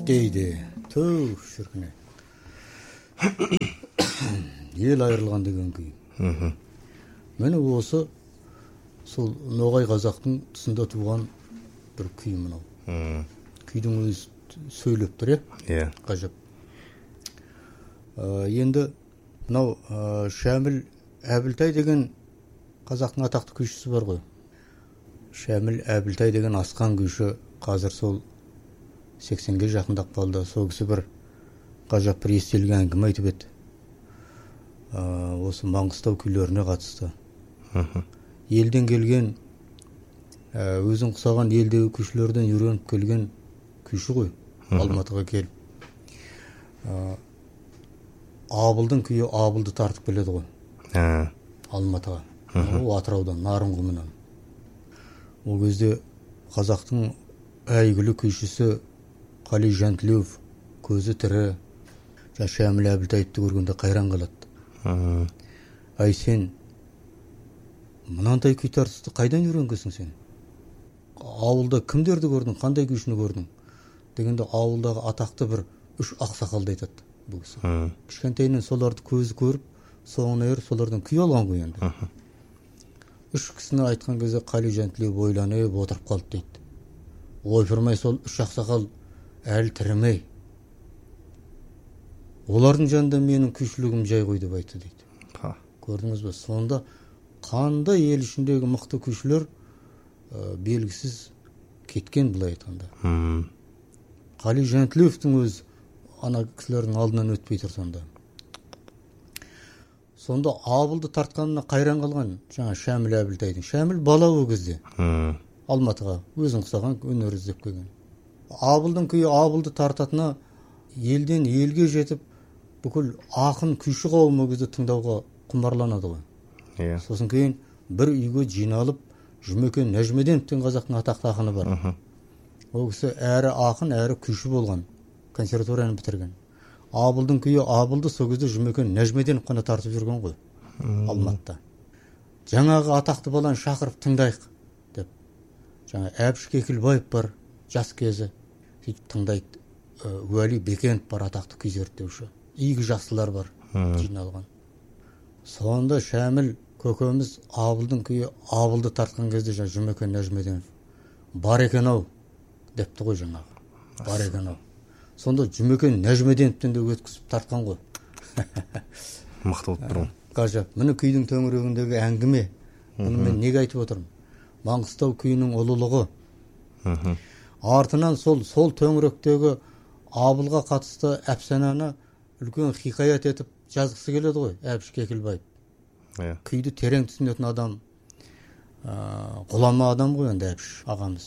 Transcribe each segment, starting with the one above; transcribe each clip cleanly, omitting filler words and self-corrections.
дейді. Түу шіркіне. Ел айырылған деген күй. Мені осы сол ноғай қазақтың тұсында туған бір күй мынау. Күйдің өзі сөйлеп тұр, Иә. Қажап. Енді мынау Шәміл Әбілтай деген қазақтың атақты күйшісі бар ғой. Шәміл Әбілтай деген асқан күйші қазір сол 80-ге жақындап қалды. Сол кісі бір ғажап бір естелік әңгіме айтып еді. Осы Маңғыстау күйлеріне қатысты. Елден келген, өзің құсаған елдегі күйшілерден үйреніп келген күйші ғой, Алматыға келіп. Абылдың күйі Абылды тартып келеді ғой, Алматыға. Ол Атыраудан, Нарынғұмынан. Ол кезде қазақтың әйгілі күйшісі Қали Жантілеуов, көзі тірі, Шәміл Әбілтайды көргенде қайран қалады. Ай, сен мынандай күй тартысты қайдан үйренгенсің сен? Ауылда кімдерді көрдің, қандай күйшіні көрдің? Дегенде ауылдағы атақты бір 3 ақсақалды айтады бұл кісі. Кішкентайынан соларды көзі көріп, соңына еріп, солардан күй алған ғой енді. 3 кісіні айтқан кезде Қали Жантілеуов ойланып отырып қалды дейді. Ойпырмай сол 3 ақсақал әлі тірімей. Олардың жанында менің күйшілігім жай ғой деп айтты дейді. Көрдіңіз бе? Сонда қандай ел ішіндегі мықты күйшілер белгісіз кеткен былай айтқанда. Қали Жантілеуовтың өз ана кісілердің алдынан өтпей тұр сонда. Сонда Абылды тартқанына қайран қалған жаңа Шәміл Әбілтайдың. Шәміл бала ол кезде Алматыға өзін құсаған өнер іздеп келген. Абылдың күйі Абылды тартатына елден елге жетіп бүкіл ақын күйші қауымы кезде тыңдауға құмарланады ғой. Сосын кейін бір үйге жиналып Жұмекен Нәжімеденовтің қазақтың атақты ақыны бар. Ол кісі әрі ақын, әрі күйші болған, консерваторияны бітірген. Абылдың күйі Абылды сол кезде Жұмекен Нәжімеденов қана тартып жүрген ғой Алматыда. Жаңағы атақты баланы шақырып тыңдайық деп. Жаңа Әбіш Кекілбаев бар, жас кезі. Сөйтіп тыңдайды. Уәли Бекенов бар, атақты күй зерттеуші. Игі жақсылар бар жиналған. Сонда Шәміл көкеміз Абылдың күйі Абылды тартқан кезде Жұмекен Нәжімеденов бар екен-ау депті ғой жаңағы. Бар екен-ау. Сонда Жұмекен Нәжімеденовтен де өткізіп тартқан ғой. Мықты болып тұр. Ғажап. Міне күйдің төңірегіндегі әңгіме. Бұны мен неге айтып отырмын? Маңғыстау күйінің ұлылығы. Артынан сол төңіректегі Абылға қатысты әпсананы үлкен хикаят етіп жазғысы келеді ғой, Әбіш Кекілбаев. Күйді терең түсінетін адам, ғұлама адам ғой енді Әбіш ағамыз.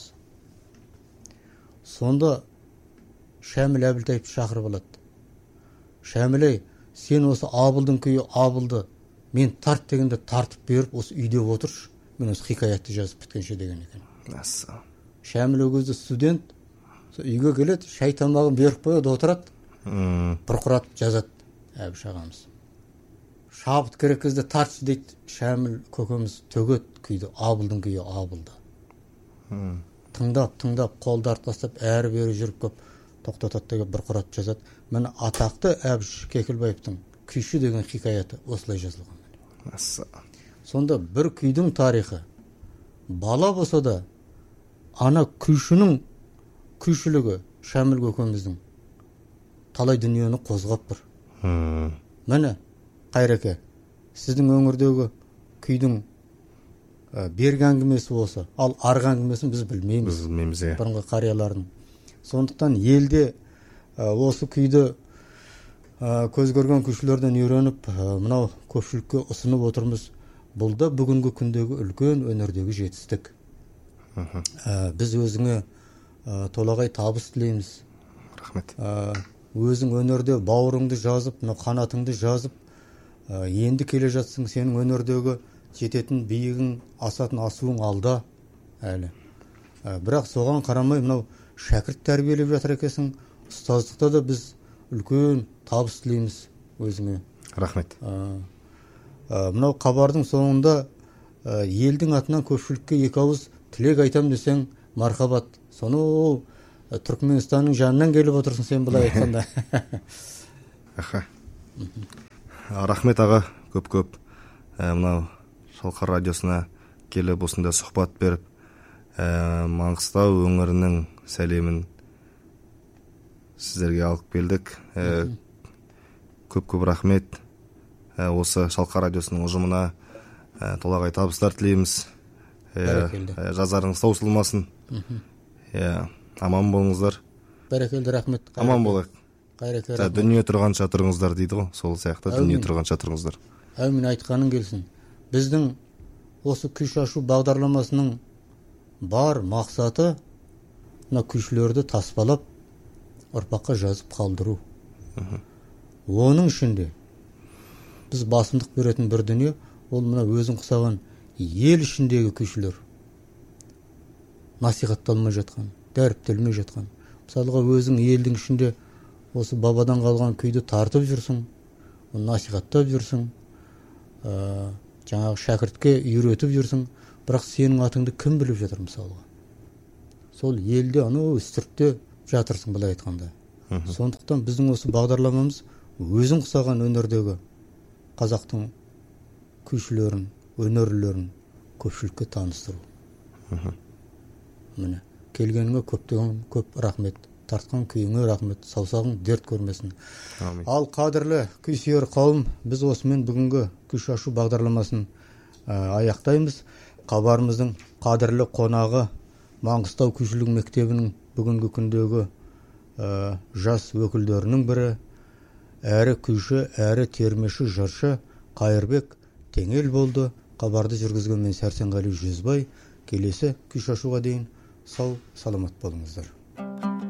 Сонда Шәміл Әбілтайды шақырып алады. Шәміл-ей, сен осы Абылдың күйі Абылды мен тарт дегенде тартып беріп, осы үйде отыршы, мен осы хикаятты жазып біткенше деген екен. Шәміл ол кезде студент, үйге келеді, шай тамағын беріп қояды, отырады, бұрқыратып жазады Әбіш ағамыз. Шабыт керек кезде тартшы дейді, Шәміл көкеміз төгеді күйді, Абылдың күйі Абылды. Тыңдап, қолды артастап, әрі-бері жүріп көп тоқтатады деп бұрқыратып жазады. Міне атақты Әбіш Кекілбаевтың күйші деген хикаяты осылай жазылған. Сонда бір күйдің тарихы бала болса да, ана күйшінің күйшілігі Шәміл көкеміздің талай дүниені қозғап бір. Міне, Қайреке, сіздің өңірдегі күйдің бергі әңгімесі осы, ал арғы әңгімесін біз білмейміз. Бұрынғы қариялардың. Сондықтан елде осы күйді көз көрген күйшілерден үйреніп, мынау көпшілікке ұсынып отырмыз. Бұл да бүгінгі күндегі үлкен өнердегі жетістік. Біз өзіңе толағай табыс тілейміз. Рахмет. Өзің өнерде бауырыңды жазып, қанатыңды жазып, енді келе жатсың, сенің өнердегі жететін биігің, асатын асуың алда әлі. Бірақ соған қарамай, мынау шәкірт тәрбиелеп жатыр екенсің. Ұстаздықта да біз үлкен табыс тілейміз өзіңе. Рахмет. Мынау хабардың соңында елдің атынан көпшілікке екі ауыз тілек айтам десең, мархабат. Соны Түркменстанның жанынан келіп отырсың сен былай айтқанда. Аха. Рахмет аға, көп-көп мынау Шалқар радиосына келіп осында сұхбат беріп, Маңғыстау өңірінің сәлемін сіздерге алып келдік. Көп-көп рахмет. Осы Шалқар радиосының ұжымына толағай табыстар тілейміз. Жазарыңыз таусылмасын. Аман болыңыздар. Бәрекелді, рахмет. Аман болайық. Қайреке. Дүние тұрғанша тұрыңыздар дейді ғой, сол сияқты дүние тұрғанша тұрыңыздар. Әумин, айтқаның келсін. Біздің осы күй шашу бағдарламасының бар мақсаты мына күйшілерді таспалап ұрпаққа жазып қалдыру. Оның ішінде біз басымдық беретін бір дүние, ол мына өзің құсаған ел ішіндегі күйшілер. Насихатталмай жатқан, дәріптелмей жатқан. Мысалға өзің елдің ішінде осы бабадан қалған күйді тартып жүрсің, насихаттап жүрсің, жаңағы шәкіртке үйретіп жүрсің, бірақ сенің атыңды кім біліп жатыр мысалға? Сол елде, анау үстіртте жатырсың былай айтқанда. Сондықтан біздің осы бағдарламамыз өзің құсаған өнердегі қазақтың күйшілерін, өнерлілерін көпшілікке таныстыру. Міне, келгеніңе көп рахмет. Тартқан күйіңе рахмет, саусағың дерт көрмесін. Ал қадірлі күйсүйер қауым, біз осымен бүгінгі күй шашу бағдарламасын аяқтаймыз. Хабарымыздың қадірлі қонағы Маңғыстау күйшілік мектебінің бүгінгі күндегі жас өкілдерінің бірі, әрі күйші, әрі термеші жыршы Қайырбек Теңел болды. Хабарды жүргізген мен Сәрсенғали Жүзбай. Келесі күй шашуға дейін сау, саламат болыңыздар.